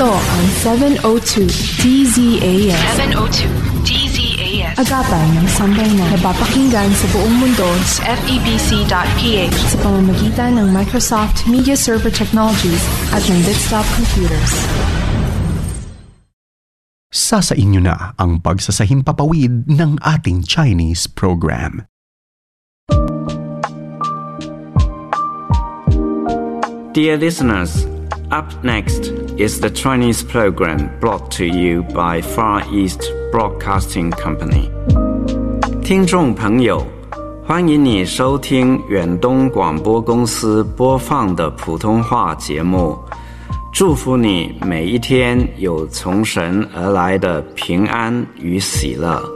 Ito ang 702 DZAS. 702 DZAS. Agapan ng sambayanan na papakinggan sa buong mundo sa febc.ph sa pamamagitan ng Microsoft Media Server Technologies at ng desktop computers. Sa inyo na ang pagsasahimpapawid ng ating Chinese program. Dear listeners, up next is the Chinese program brought to you by Far East Broadcasting Company. 听众朋友，欢迎你收听远东广播公司播放的普通话节目。祝福你每一天有从神而来的平安与喜乐。